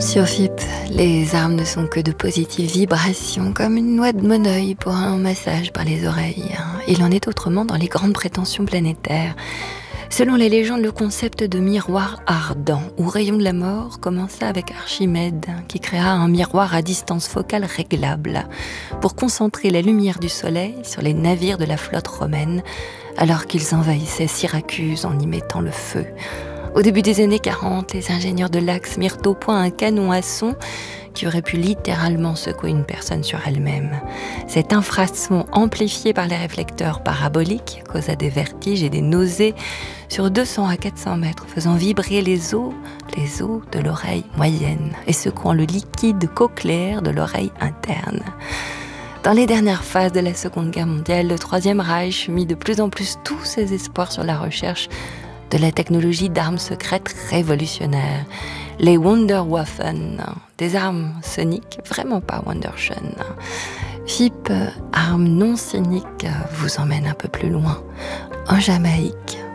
Sur FIP, les armes ne sont que de positives vibrations, comme une noix de moneuil pour un massage par les oreilles. Il en est autrement dans les grandes prétentions planétaires. Selon les légendes, le concept de miroir ardent ou rayon de la mort commença avec Archimède, qui créa un miroir à distance focale réglable pour concentrer la lumière du soleil sur les navires de la flotte romaine, alors qu'ils envahissaient Syracuse en y mettant le feu. Au début des années 40, les ingénieurs de l'Axe mirent au point un canon à son qui aurait pu littéralement secouer une personne sur elle-même. Cet infrason amplifié par les réflecteurs paraboliques causa des vertiges et des nausées sur 200 à 400 mètres, faisant vibrer les os de l'oreille moyenne et secouant le liquide cochléaire de l'oreille interne. Dans les dernières phases de la Seconde Guerre mondiale, le Troisième Reich mit de plus en plus tous ses espoirs sur la recherche de la technologie d'armes secrètes révolutionnaires, les Wunderwaffen, des armes soniques, vraiment pas Wunderschön. FIP, armes non scéniques, vous emmène un peu plus loin, en Jamaïque.